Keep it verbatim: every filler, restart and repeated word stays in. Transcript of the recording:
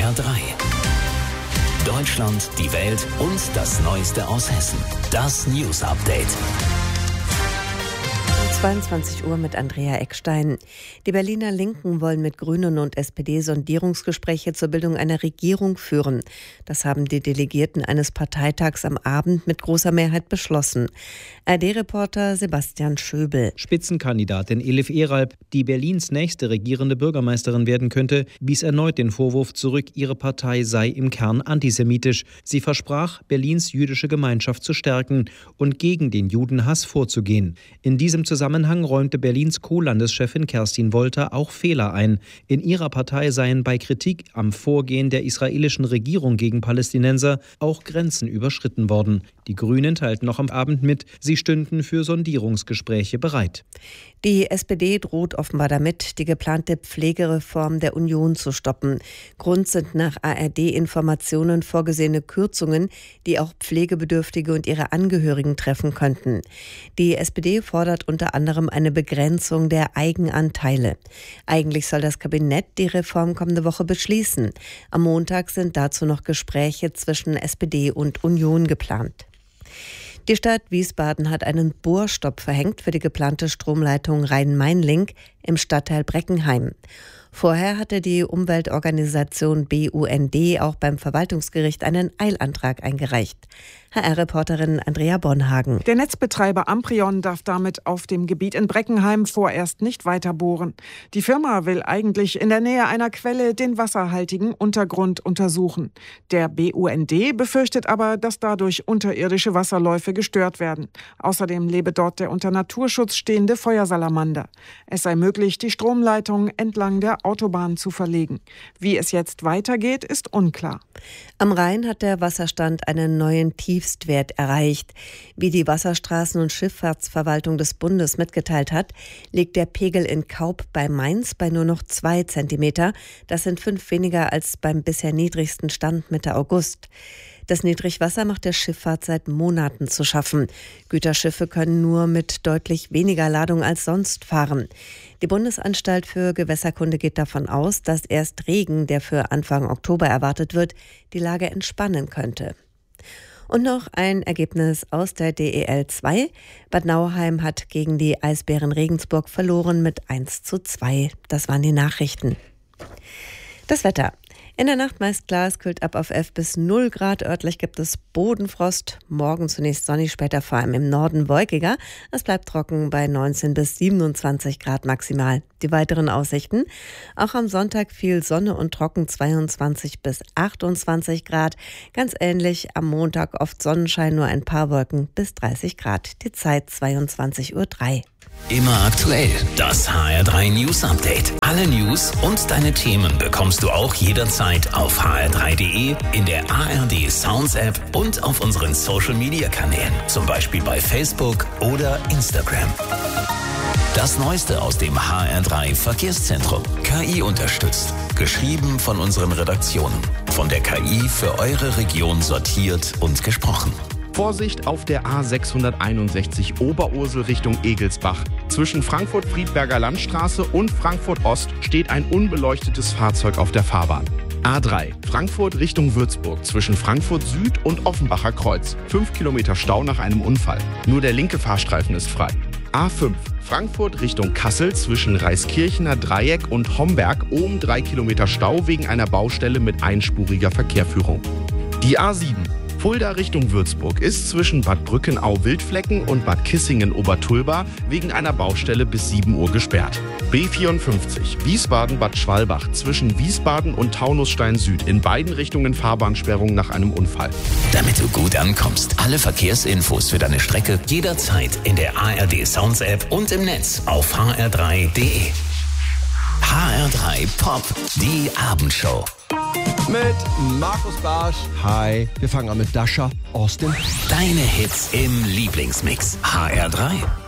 R drei. Deutschland, die Welt und das Neueste aus Hessen. Das News Update. zweiundzwanzig Uhr mit Andrea Eckstein. Die Berliner Linken wollen mit Grünen und S P D Sondierungsgespräche zur Bildung einer Regierung führen. Das haben die Delegierten eines Parteitags am Abend mit großer Mehrheit beschlossen. R D-Reporter Sebastian Schöbel. Spitzenkandidatin Elif Eralp, die Berlins nächste regierende Bürgermeisterin werden könnte, wies erneut den Vorwurf zurück, ihre Partei sei im Kern antisemitisch. Sie versprach, Berlins jüdische Gemeinschaft zu stärken und gegen den Judenhass vorzugehen. In diesem Zusammenhang Zusammenhang räumte Berlins Co-Landeschefin Kerstin Wolter auch Fehler ein. In ihrer Partei seien bei Kritik am Vorgehen der israelischen Regierung gegen Palästinenser auch Grenzen überschritten worden. Die Grünen teilten noch am Abend mit, sie stünden für Sondierungsgespräche bereit. Die S P D droht offenbar damit, die geplante Pflegereform der Union zu stoppen. Grund sind nach A R D-Informationen vorgesehene Kürzungen, die auch Pflegebedürftige und ihre Angehörigen treffen könnten. Die S P D fordert unter anderem eine Begrenzung der Eigenanteile. Eigentlich soll das Kabinett die Reform kommende Woche beschließen. Am Montag sind dazu noch Gespräche zwischen S P D und Union geplant. Die Stadt Wiesbaden hat einen Bohrstopp verhängt für die geplante Stromleitung Rhein-Main-Link im Stadtteil Breckenheim. Vorher hatte die Umweltorganisation B U N D auch beim Verwaltungsgericht einen Eilantrag eingereicht. H R-Reporterin Andrea Bonhagen. Der Netzbetreiber Amprion darf damit auf dem Gebiet in Breckenheim vorerst nicht weiter bohren. Die Firma will eigentlich in der Nähe einer Quelle den wasserhaltigen Untergrund untersuchen. Der B U N D befürchtet aber, dass dadurch unterirdische Wasserläufe gestört werden. Außerdem lebe dort der unter Naturschutz stehende Feuersalamander. Es sei möglich, die Stromleitung entlang der Autobahn zu verlegen. Wie es jetzt weitergeht, ist unklar. Am Rhein hat der Wasserstand einen neuen Tiefstwert erreicht. Wie die Wasserstraßen- und Schifffahrtsverwaltung des Bundes mitgeteilt hat, liegt der Pegel in Kaub bei Mainz bei nur noch zwei Zentimeter. Das sind fünf weniger als beim bisher niedrigsten Stand Mitte August. Das Niedrigwasser macht der Schifffahrt seit Monaten zu schaffen. Güterschiffe können nur mit deutlich weniger Ladung als sonst fahren. Die Bundesanstalt für Gewässerkunde geht davon aus, dass erst Regen, der für Anfang Oktober erwartet wird, die Lage entspannen könnte. Und noch ein Ergebnis aus der D E L zwei. Bad Nauheim hat gegen die Eisbären Regensburg verloren mit eins zu zwei. Das waren die Nachrichten. Das Wetter. In der Nacht meist klar, es kühlt ab auf elf bis null Grad. Örtlich gibt es Bodenfrost. Morgen zunächst sonnig, später vor allem im Norden wolkiger. Es bleibt trocken bei neunzehn bis siebenundzwanzig Grad maximal. Die weiteren Aussichten. Auch am Sonntag viel Sonne und trocken, zweiundzwanzig bis achtundzwanzig Grad. Ganz ähnlich am Montag oft Sonnenschein, nur ein paar Wolken bis dreißig Grad. Die Zeit zweiundzwanzig Uhr drei. Immer aktuell. Das H R drei News Update. Alle News und deine Themen bekommst du auch jederzeit auf h r drei punkt d e, in der A R D Sounds App und auf unseren Social Media Kanälen. Zum Beispiel bei Facebook oder Instagram. Das Neueste aus dem H R drei Verkehrszentrum. K I unterstützt. Geschrieben von unseren Redaktionen. Von der K I für eure Region sortiert und gesprochen. Vorsicht auf der A sechshunderteinundsechzig Oberursel Richtung Egelsbach. Zwischen Frankfurt-Friedberger Landstraße und Frankfurt-Ost steht ein unbeleuchtetes Fahrzeug auf der Fahrbahn. A drei Frankfurt Richtung Würzburg zwischen Frankfurt Süd und Offenbacher Kreuz. Fünf Kilometer Stau nach einem Unfall. Nur der linke Fahrstreifen ist frei. A fünf Frankfurt Richtung Kassel zwischen Reiskirchener Dreieck und Homberg. Oben drei Kilometer Stau wegen einer Baustelle mit einspuriger Verkehrführung. Die A sieben Fulda Richtung Würzburg ist zwischen Bad Brückenau-Wildflecken und Bad Kissingen-Obertulba wegen einer Baustelle bis sieben Uhr gesperrt. B vierundfünfzig Wiesbaden-Bad Schwalbach zwischen Wiesbaden und Taunusstein Süd. In beiden Richtungen Fahrbahnsperrung nach einem Unfall. Damit du gut ankommst, alle Verkehrsinfos für deine Strecke jederzeit in der A R D Sounds App und im Netz auf h r drei punkt d e. H R drei Pop, die Abendshow. Mit Markus Barsch. Hi. Wir fangen an mit Dasha, Austin. Deine Hits im Lieblingsmix. H R drei.